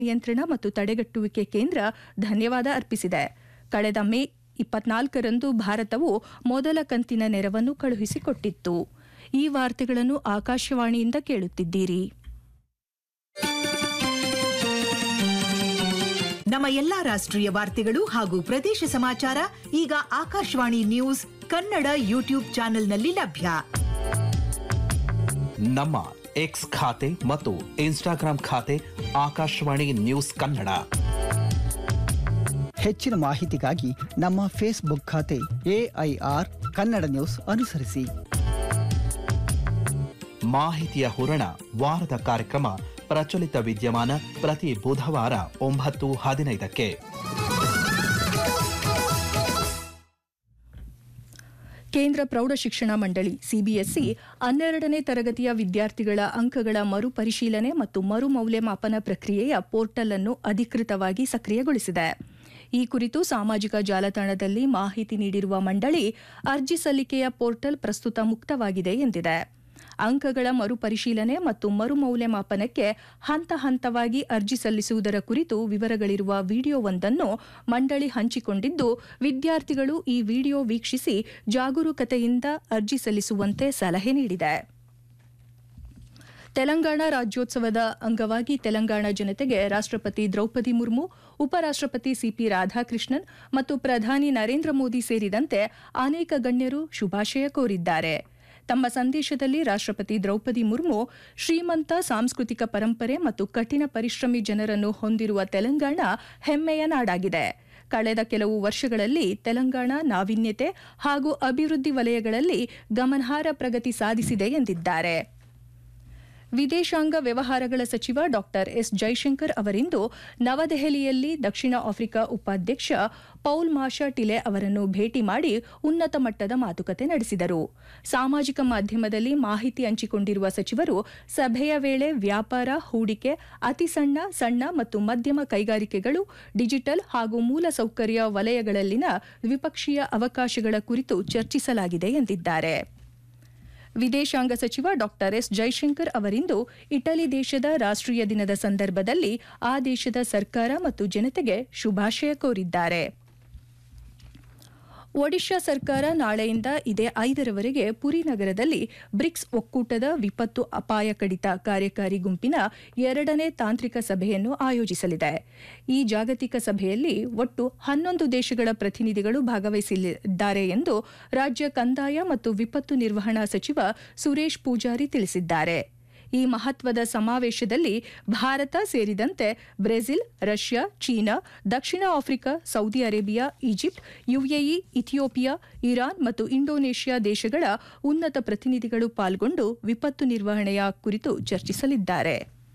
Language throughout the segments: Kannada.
ನಿಯಂತ್ರಣ ಮತ್ತು ತಡೆಗಟ್ಟುವಿಕೆ ಕೇಂದ್ರ ಧನ್ಯವಾದ ಅರ್ಪಿಸಿದೆ. ಕಳೆದ ಮೇ 24ರಂದು ಭಾರತವು ಮೊದಲ ಕಂತಿನ ನೆರವನ್ನು ಕಳುಹಿಸಿಕೊಟ್ಟಿತ್ತು. ಈ ವಾರ್ತೆಗಳನ್ನು ಆಕಾಶವಾಣಿಯಿಂದ ಕೇಳುತ್ತಿದ್ದೀರಿ. ನಮ್ಮ ಎಲ್ಲಾ ರಾಷ್ಟ್ರೀಯ ವಾರ್ತೆಗಳು ಹಾಗೂ ಪ್ರದೇಶ ಸಮಾಚಾರ ಈಗ ಆಕಾಶವಾಣಿ ನ್ಯೂಸ್ ಕನ್ನಡ ಯೂಟ್ಯೂಬ್ ಚಾನೆಲ್ನಲ್ಲಿ ಲಭ್ಯ. ನಮ್ಮ ಎಕ್ಸ್ ಖಾತೆ ಮತ್ತು ಇನ್ಸ್ಟಾಗ್ರಾಂ ಖಾತೆ ಆಕಾಶವಾಣಿ ನ್ಯೂಸ್ ಕನ್ನಡ. ಹೆಚ್ಚಿನ ಮಾಹಿತಿಗಾಗಿ ನಮ್ಮ ಫೇಸ್ಬುಕ್ ಖಾತೆ AIR ಕನ್ನಡ ನ್ಯೂಸ್ ಅನುಸರಿಸಿ. ಮಾಹಿತಿಯ ಹೂರಣ ವಾರದ ಕಾರ್ಯಕ್ರಮ ಪ್ರಚಲಿತ ವಿದ್ಯಮಾನ ಪ್ರತಿ ಬುಧವಾರ 9:15ಕ್ಕೆ. ಕೇಂದ್ರ ಪ್ರೌಢಶಿಕ್ಷಣ ಮಂಡಳಿ CBSE 12ನೇ ತರಗತಿಯ ವಿದ್ಯಾರ್ಥಿಗಳ ಅಂಕಗಳ ಮರುಪರಿಶೀಲನೆ ಮತ್ತು ಮರು ಮೌಲ್ಯಮಾಪನ ಪ್ರಕ್ರಿಯೆಯ ಪೋರ್ಟಲ್ ಅನ್ನು ಅಧಿಕೃತವಾಗಿ ಸಕ್ರಿಯಗೊಳಿಸಿದೆ. ಈ ಕುರಿತು ಸಾಮಾಜಿಕ ಜಾಲತಾಣದಲ್ಲಿ ಮಾಹಿತಿ ನೀಡಿರುವ ಮಂಡಳಿ, ಅರ್ಜಿ ಸಲ್ಲಿಕೆಯ ಪೋರ್ಟಲ್ ಪ್ರಸ್ತುತ ಮುಕ್ತವಾಗಿದೆ ಎಂದಿದೆ. ಅಂಕಗಳ ಮರುಪರಿಶೀಲನೆ ಮತ್ತು ಮರು ಮೌಲ್ಯಮಾಪನಕ್ಕೆ ಹಂತ ಹಂತವಾಗಿ ಅರ್ಜಿ ಸಲ್ಲಿಸುವುದರ ಕುರಿತು ವಿವರಗಳಿರುವ ವಿಡಿಯೋವೊಂದನ್ನು ಮಂಡಳಿ ಹಂಚಿಕೊಂಡಿದ್ದು, ವಿದ್ಯಾರ್ಥಿಗಳು ಈ ವಿಡಿಯೋ ವೀಕ್ಷಿಸಿ ಜಾಗರೂಕತೆಯಿಂದ ಅರ್ಜಿ ಸಲ್ಲಿಸುವಂತೆ ಸಲಹೆ ನೀಡಿದೆ. ತೆಲಂಗಾಣ ರಾಜ್ಯೋತ್ಸವದ ಅಂಗವಾಗಿ ತೆಲಂಗಾಣ ಜನತೆಗೆ ರಾಷ್ಟ್ರಪತಿ ದ್ರೌಪದಿ ಮುರ್ಮು, ಉಪರಾಷ್ಟ್ರಪತಿ CP ರಾಧಾಕೃಷ್ಣನ್ ಮತ್ತು ಪ್ರಧಾನಿ ನರೇಂದ್ರ ಮೋದಿ ಸೇರಿದಂತೆ ಅನೇಕ ಗಣ್ಯರು ಶುಭಾಶಯ ಕೋರಿದ್ದಾರೆ. ತಮ್ಮ ಸಂದೇಶದಲ್ಲಿ ರಾಷ್ಟ್ರಪತಿ ದ್ರೌಪದಿ ಮುರ್ಮು, ಶ್ರೀಮಂತ ಸಾಂಸ್ಕೃತಿಕ ಪರಂಪರೆ ಮತ್ತು ಕಠಿಣ ಪರಿಶ್ರಮಿ ಜನರನ್ನು ಹೊಂದಿರುವ ತೆಲಂಗಾಣ ಹೆಮ್ಮೆಯ ನಾಡಾಗಿದೆ. ಕಳೆದ ಕೆಲವು ವರ್ಷಗಳಲ್ಲಿ ತೆಲಂಗಾಣ ನಾವೀನ್ಯತೆ ಹಾಗೂ ಅಭಿವೃದ್ಧಿ ವಲಯಗಳಲ್ಲಿ ಗಮನಾರ್ಹ ಪ್ರಗತಿ ಸಾಧಿಸಿದೆ ಎಂದಿದ್ದಾರೆ. ವಿದೇಶಾಂಗ ವ್ಯವಹಾರಗಳ ಸಚಿವ ಡಾ S. ಜೈಶಂಕರ್ ಅವರಿಂದು ನವದೆಹಲಿಯಲ್ಲಿ ದಕ್ಷಿಣ ಆಫ್ರಿಕಾ ಉಪಾಧ್ಯಕ್ಷ ಪೌಲ್ ಮಾಷಾ ಟಿಲೆ ಅವರನ್ನು ಭೇಟಿ ಮಾಡಿ ಉನ್ನತ ಮಟ್ಟದ ಮಾತುಕತೆ ನಡೆಸಿದರು. ಸಾಮಾಜಿಕ ಮಾಧ್ಯಮದಲ್ಲಿ ಮಾಹಿತಿ ಹಂಚಿಕೊಂಡಿರುವ ಸಚಿವರು, ಸಭೆಯ ವೇಳೆ ವ್ಯಾಪಾರ, ಹೂಡಿಕೆ, ಅತಿ ಸಣ್ಣ ಮತ್ತು ಮಧ್ಯಮ ಕೈಗಾರಿಕೆಗಳು, ಡಿಜಿಟಲ್ ಹಾಗೂ ಮೂಲಸೌಕರ್ಯ ವಲಯಗಳಲ್ಲಿನ ದ್ವಿಪಕ್ಷೀಯ ಅವಕಾಶಗಳ ಕುರಿತು ಚರ್ಚಿಸಲಾಗಿದೆ ಎಂದಿದ್ದಾರೆ. ವಿದೇಶಾಂಗ ಸಚಿವ ಡಾ S. ಜೈಶಂಕರ್ ಅವರಿಂದು ಇಟಲಿ ದೇಶದ ರಾಷ್ಟ್ರೀಯ ದಿನದ ಸಂದರ್ಭದಲ್ಲಿ ಆ ದೇಶದ ಸರ್ಕಾರ ಮತ್ತು ಜನತೆಗೆ ಶುಭಾಶಯ ಕೋರಿದ್ದಾರೆ. ಒಡಿಶಾ ಸರ್ಕಾರ ನಾಳೆಯಿಂದ ಇದೇ 5ರವರೆಗೆ ಪುರಿ ನಗರದಲ್ಲಿ ಬ್ರಿಕ್ಸ್ ಒಕ್ಕೂಟದ ವಿಪತ್ತು ಅಪಾಯ ಕಡಿತ ಕಾರ್ಯಕಾರಿ ಗುಂಪಿನ 2ನೇ ತಾಂತ್ರಿಕ ಸಭೆಯನ್ನು ಆಯೋಜಿಸಲಿದೆ. ಈ ಜಾಗತಿಕ ಸಭೆಯಲ್ಲಿ ಒಟ್ಟು 11 ದೇಶಗಳ ಪ್ರತಿನಿಧಿಗಳು ಭಾಗವಹಿಸಲಿದ್ದಾರೆ ಎಂದು ರಾಜ್ಯ ಕಂದಾಯ ಮತ್ತು ವಿಪತ್ತು ನಿರ್ವಹಣಾ ಸಚಿವ ಸುರೇಶ್ ಪೂಜಾರಿ ತಿಳಿಸಿದ್ದಾರೆ. ಈ ಮಹತ್ವದ ಸಮಾವೇಶದಲ್ಲಿ ಭಾರತ ಸೇರಿದಂತೆ ಬ್ರೆಜಿಲ್, ರಷ್ಯಾ, ಚೀನಾ, ದಕ್ಷಿಣ Africa, Saudi Arabia, Egypt, UAE, Ethiopia, Iran ಮತ್ತು ಇಂಡೋನೇಷ್ಯಾ ದೇಶಗಳ ಉನ್ನತ ಪ್ರತಿನಿಧಿಗಳು ಪಾಲ್ಗೊಂಡು ವಿಪತ್ತು ನಿರ್ವಹಣೆಯ ಕುರಿತು ಚರ್ಚಿಸಲಿದ್ದಾರೆ.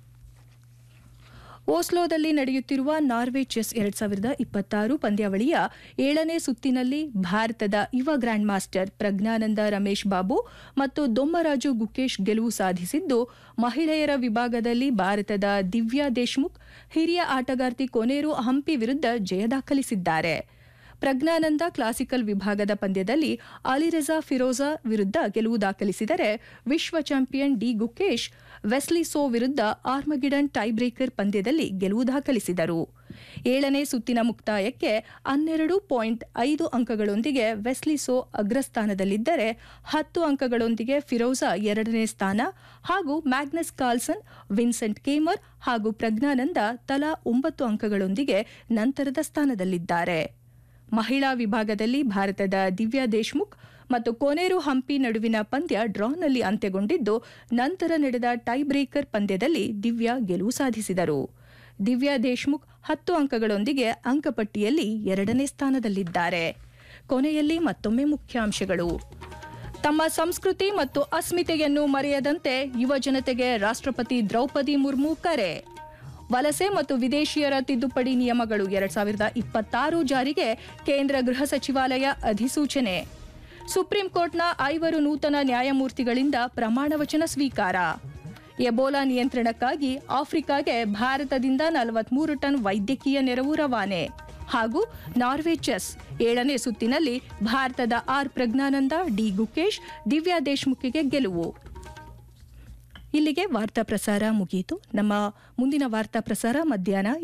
ಓಸ್ಲೋದಲ್ಲಿ ನಡೆಯುತ್ತಿರುವ ನಾರ್ವೆ ಚೆಸ್ 2026 ಪಂದ್ಯಾವಳಿಯ 7ನೇ ಸುತ್ತಿನಲ್ಲಿ ಭಾರತದ ಯುವ ಗ್ರ್ಯಾಂಡ್ ಮಾಸ್ಟರ್ ಪ್ರಜ್ಞಾನಂದ ರಮೇಶ್ ಬಾಬು ಮತ್ತು ದೊಮ್ಮರಾಜು ಗುಕೇಶ್ ಗೆಲುವು ಸಾಧಿಸಿದ್ದು, ಮಹಿಳೆಯರ ವಿಭಾಗದಲ್ಲಿ ಭಾರತದ ದಿವ್ಯಾ ದೇಶ್ಮುಖ್ ಹಿರಿಯ ಆಟಗಾರ್ತಿ ಕೊನೇರು ಹಂಪಿ ವಿರುದ್ಧ ಜಯ ದಾಖಲಿಸಿದ್ದಾರೆ. ಪ್ರಜ್ಞಾನಂದ ಕ್ಲಾಸಿಕಲ್ ವಿಭಾಗದ ಪಂದ್ಯದಲ್ಲಿ ಅಲಿರೆಜಾ ಫಿರೋಜಾ ವಿರುದ್ಧ ಗೆಲುವು ದಾಖಲಿಸಿದರೆ, ವಿಶ್ವ champion D Gukesh Wesley so ವಿರುದ್ಧ ಆರ್ಮಗಿಡನ್ ಟೈಬ್ರೇಕರ್ ಪಂದ್ಯದಲ್ಲಿ ಗೆಲುವು ದಾಖಲಿಸಿದರು. 7ನೇ ಸುತ್ತಿನ ಮುಕ್ತಾಯಕ್ಕೆ 12.5 ಅಂಕಗಳೊಂದಿಗೆ ವೆಸ್ಲಿ ಸೋ ಅಗ್ರಸ್ಥಾನದಲ್ಲಿದ್ದರೆ, 10 ಅಂಕಗಳೊಂದಿಗೆ ಫಿರೋಜಾ 2ನೇ ಸ್ಥಾನ ಹಾಗೂ ಮ್ಯಾಗ್ನಸ್ ಕಾರ್ಲ್ಸನ್, ವಿನ್ಸೆಂಟ್ ಕೇಮರ್ ಹಾಗೂ ಪ್ರಜ್ಞಾನಂದ ತಲಾ 9 ಅಂಕಗಳೊಂದಿಗೆ ನಂತರದ ಸ್ಥಾನದಲ್ಲಿದ್ದಾರೆ. ಮಹಿಳಾ ವಿಭಾಗದಲ್ಲಿ ಭಾರತದ ದಿವ್ಯಾ ದೇಶ್ಮುಖ್ ಮತ್ತು ಕೊನೇರು ಹಂಪಿ ನಡುವಿನ ಪಂದ್ಯ ಡ್ರಾನಲ್ಲಿ ಅಂತ್ಯಗೊಂಡಿದ್ದು, ನಂತರ ನಡೆದ ಟೈ ಬ್ರೇಕರ್ ಪಂದ್ಯದಲ್ಲಿ ದಿವ್ಯಾ ಗೆಲುವು ಸಾಧಿಸಿದರು. ದಿವ್ಯಾ ದೇಶ್ಮುಖ್ 10 ಅಂಕಗಳೊಂದಿಗೆ ಅಂಕಪಟ್ಟಿಯಲ್ಲಿ 2ನೇ ಸ್ಥಾನದಲ್ಲಿದ್ದಾರೆ. ಕೊನೆಯಲ್ಲಿ ಮತ್ತೊಮ್ಮೆ ಮುಖ್ಯಾಂಶಗಳು. ತಮ್ಮ ಸಂಸ್ಕೃತಿ ಮತ್ತು ಅಸ್ಮಿತೆಯನ್ನು ಮರೆಯದಂತೆ ಯುವ ಜನತೆಗೆ ರಾಷ್ಟ್ರಪತಿ ದ್ರೌಪದಿ ಮುರ್ಮು ಕರೆ. ವಲಸೆ ಮತ್ತು ವಿದೇಶಿಯರ ತಿದ್ದುಪಡಿ ನಿಯಮಗಳು 2026 ಜಾರಿಗೆ ಕೇಂದ್ರ ಗೃಹ ಸಚಿವಾಲಯ ಅಧಿಸೂಚನೆ. ಸುಪ್ರೀಂ ಕೋರ್ಟ್ನ 5 ನೂತನ ನ್ಯಾಯಮೂರ್ತಿಗಳಿಂದ ಪ್ರಮಾಣವಚನ ಸ್ವೀಕಾರ. ಎಬೋಲಾ ನಿಯಂತ್ರಣಕ್ಕಾಗಿ ಆಫ್ರಿಕಾಗೆ ಭಾರತದಿಂದ 43 ಟನ್ ವೈದ್ಯಕೀಯ ನೆರವು ರವಾನೆ. ಹಾಗೂ ನಾರ್ವೆ ಚೆಸ್ 7ನೇ ಸುತ್ತಿನಲ್ಲಿ ಭಾರತದ ಪ್ರಜ್ಞಾನಂದ, ಡಿ ಗುಕೇಶ್, ದಿವ್ಯಾ ದೇಶ್ಮುಖ್ಗೆ ಗೆಲುವು. ಇಲ್ಲಿಗೆ ವಾರ್ತಾ ಪ್ರಸಾರ ಮುಗಿಯಿತು. ನಮ್ಮ ಮುಂದಿನ ವಾರ್ತಾ ಪ್ರಸಾರ ಮಧ್ಯಾಹ್ನ